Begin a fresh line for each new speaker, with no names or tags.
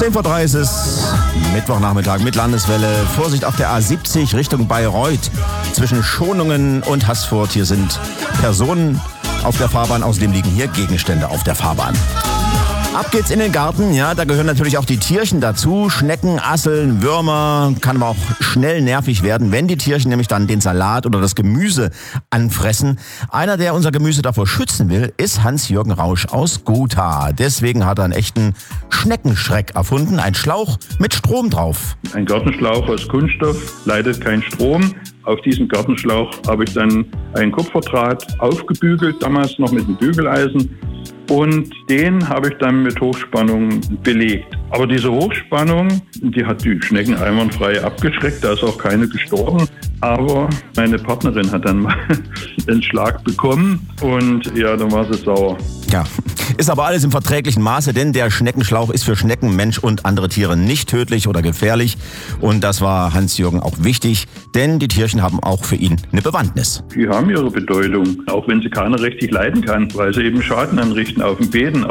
10:03 ist es, Mittwochnachmittag mit Landeswelle. Vorsicht auf der A70 Richtung Bayreuth zwischen Schonungen und Haßfurt. Hier sind Personen auf der Fahrbahn, außerdem liegen hier Gegenstände auf der Fahrbahn. Ab geht's in den Garten, ja, da gehören natürlich auch die Tierchen dazu. Schnecken, Asseln, Würmer, kann aber auch schnell nervig werden, wenn die Tierchen nämlich dann den Salat oder das Gemüse anfressen. Einer, der unser Gemüse davor schützen will, ist Hans-Jürgen Rausch aus Gotha. Deswegen hat er einen echten Schneckenschreck erfunden, ein Schlauch mit Strom drauf.
Ein Gartenschlauch aus Kunststoff leitet keinen Strom. Auf diesem Gartenschlauch habe ich dann einen Kupferdraht aufgebügelt, damals noch mit einem Bügeleisen. Und den habe ich dann mit Hochspannung belegt. Aber diese Hochspannung, die hat die Schnecken einwandfrei abgeschreckt. Da ist auch keine gestorben. Aber meine Partnerin hat dann mal einen Schlag bekommen und ja, dann war sie sauer.
Ja, ist aber alles im verträglichen Maße, denn der Schneckenschlauch ist für Schnecken, Mensch und andere Tiere nicht tödlich oder gefährlich. Und das war Hans-Jürgen auch wichtig, denn die Tierchen haben auch für ihn eine Bewandtnis.
Die haben ihre Bedeutung, auch wenn sie keiner richtig leiden kann, weil sie eben Schaden anrichten auf den Beeten.